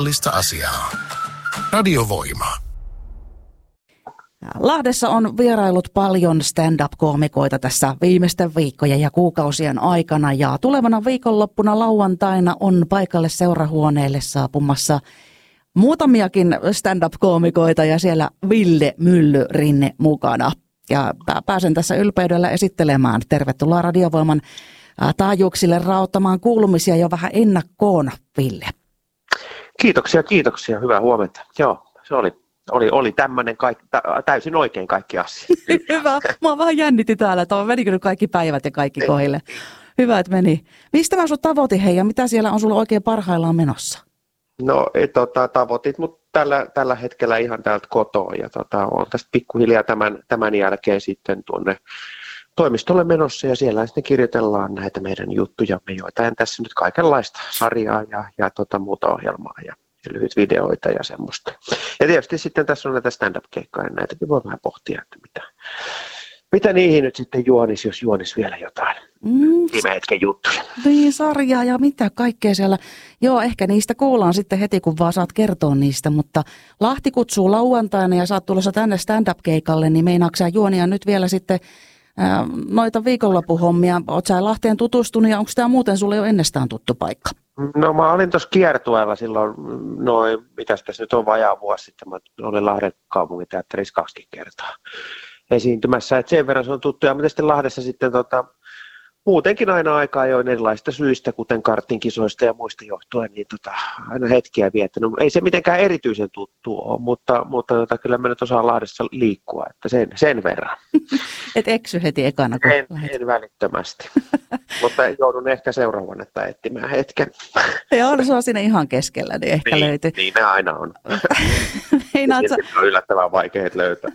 Lista asiaa. Radiovoima. Lahdessa on vierailut paljon stand-up-koomikoita tässä viimeisten viikkojen ja kuukausien aikana. Ja tulevana viikonloppuna lauantaina on paikalle seurahuoneelle saapumassa muutamiakin stand-up-koomikoita ja siellä Ville Myllyrinne mukana. Ja pääsen tässä ylpeydellä esittelemään. Tervetuloa Radiovoiman taajuuksille raottamaan kuulumisia jo vähän ennakkoon, Ville. Kiitoksia. Hyvää huomenta. Joo, se oli tämmöinen täysin oikein kaikki asiat. Hyvä. Mua vähän jännitti täällä, että menikö nyt kaikki päivät ja kaikki kohdille. Hyvä, että meni. Mistä mä sun tavoitin, hei, ja mitä siellä on sulla oikein parhaillaan menossa? No, tavoitit mut tällä hetkellä ihan täältä kotoa, ja olen tästä pikkuhiljaa tämän jälkeen sitten tuonne toimistolle menossa, ja siellä sitten kirjoitellaan näitä meidän juttujamme, joita en tässä nyt kaikenlaista sarjaa ja muuta ohjelmaa ja lyhyt videoita ja semmoista. Ja tietysti sitten tässä on näitä stand-up-keikkoja, ja näitäkin voi vähän pohtia, että mitä niihin nyt sitten juonisi, jos juonisi vielä jotain viime hetken juttuja. Niin, sarjaa ja mitä kaikkea siellä. Joo, ehkä niistä kuullaan sitten heti, kun vaan saat kertoa niistä, mutta Lahti kutsuu lauantaina ja saat tulossa tänne stand-up-keikalle, niin meinaatko sä juonia nyt vielä sitten noita viikonloppuhommia? Oot sä Lahteen tutustunut ja onko tämä muuten sulle jo ennestään tuttu paikka? No mä olin tuossa kiertueella silloin, mitäs tässä nyt on vajaa vuosi sitten, mä olin Lahden kaupunginteatterissa 2 kertaa esiintymässä, että sen verran se on tuttu. Ja sitten Lahdessa sitten muutenkin aina aikaa jo erilaisista syistä, kuten kartinkisoista ja muista johtuen, niin aina hetkiä viettänyt. Ei se mitenkään erityisen tuttu ole, mutta kyllä mä nyt osaan Lahdessa liikkua, että sen verran. Et eksy heti ekana, kun en välittömästi, mutta joudun ehkä seuraavan, että etsimään hetken. Joo, no se on siinä ihan keskellä, niin ehkä löytyy. Niin ne aina on. On yllättävän vaikeat löytää.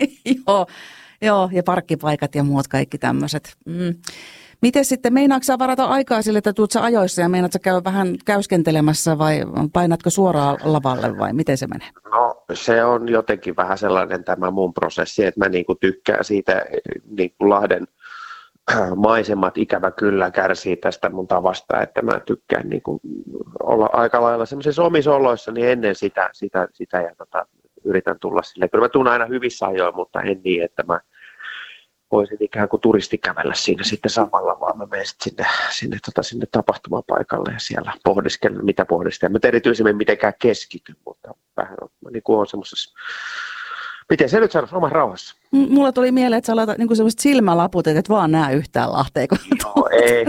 Joo, ja parkkipaikat ja muut kaikki tämmöiset. Miten sitten, meinaatko sä varata aikaa sille, että tuut sä ajoissa ja meinaatko sä käydä vähän käyskentelemässä vai painatko suoraan lavalle vai miten se menee? No se on jotenkin vähän sellainen tämä mun prosessi, että mä niinku tykkään siitä niinku Lahden maisemat ikävä kyllä kärsii tästä mun tavasta, että mä tykkään niinku olla aika lailla semmoisissa omissa oloissa niin ennen sitä ja yritän tulla silleen. Kyllä mä tuun aina hyvissä ajoin, mutta en niin, että mä voisin ikään kuin turisti kävellä siinä sitten samalla, vaan mä menen sinne tapahtumapaikalle ja siellä pohdiskelen, mitä pohdiskelen. Mä erityisemmin mitenkään keskity, mutta vähän on, niin kuin on semmoisessa, miten se nyt sanoisi, omassa rauhassa. Mulla tuli mieleen, että sä laitat niin semmoiset silmälaput, et vaan näe yhtään Lahtea. Joo,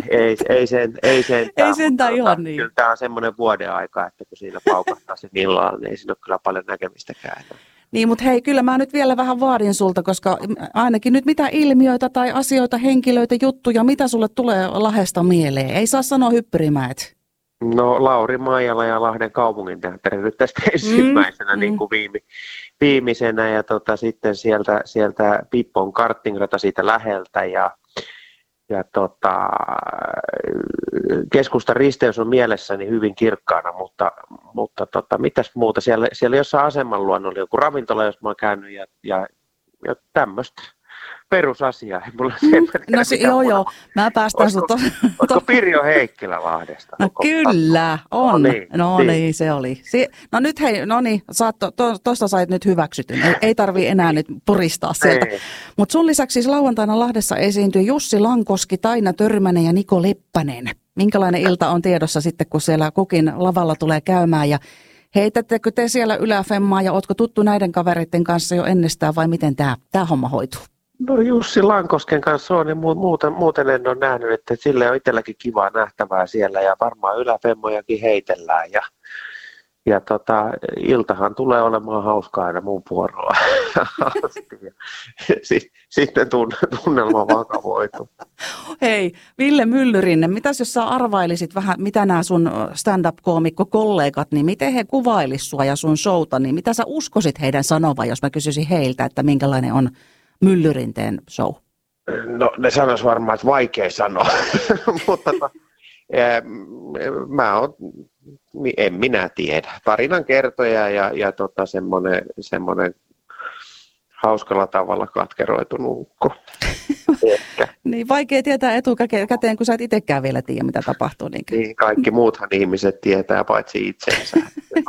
ei sentään ihan niin. Kyllä tämä on semmoinen vuoden aika, että kun siinä paukahtaa se illalla, niin ei siinä ole kyllä paljon näkemistäkään. Niin, mutta hei, kyllä mä nyt vielä vähän vaadin sulta, koska ainakin nyt mitä ilmiöitä tai asioita, henkilöitä, juttuja, mitä sulle tulee Lahdesta mieleen? Ei saa sanoa Hyppyrimäet. No Lauri Maijala ja Lahden kaupunginteatteri nyt tästä ensimmäisenä niin kuin viimeisenä ja sitten sieltä Pippon kartingrata siitä läheltä ja keskustan risteys on mielessäni hyvin kirkkaana, mutta mitäs muuta, siellä jossain aseman luona oli joku ravintola, jos mä oon käynyt ja tämmöistä perusasiaa. Joo, mä päästän sut. Oletko Pirjo Heikkilä Lahdesta? No kyllä, on. Niin, se oli. No nyt hei, tuosta sait nyt hyväksytyn. Ei tarvii enää nyt puristaa sieltä. Mutta sun lisäksi siis lauantaina Lahdessa esiintyy Jussi Lankoski, Taina Törmänen ja Niko Leppänen. Minkälainen ilta on tiedossa sitten, kun siellä kukin lavalla tulee käymään ja heitättekö te siellä yläfemmaa ja ootko tuttu näiden kavereiden kanssa jo ennestään vai miten tämä homma hoituu? No Jussi Lankosken kanssa on ja muuten en ole nähnyt, että sille on itselläkin kivaa nähtävää siellä ja varmaan yläfemmojakin heitellään ja iltahan tulee olemaan hauskaa aina mun vuoroa. Sitten tunnelma vakavoituu. Hei, Ville Myllyrinne, mitäs jos sä arvailisit vähän, mitä nämä sun stand-up-koomikko-kollegat, niin miten he kuvailis sua ja sun showta, niin mitä sä uskoisit heidän sanovan, jos mä kysyisin heiltä, että minkälainen on Myllyrinteen show? No ne sanois varmaan, että vaikea sanoa, mutta en minä tiedä. Tarinan kertoja ja semmoinen hauskalla tavalla katkeroitunut ukko. Niin vaikea tietää etukäteen, kun sä et itsekään vielä tiedä, mitä tapahtuu. Niin kaikki muuthan ihmiset tietää, paitsi itsensä.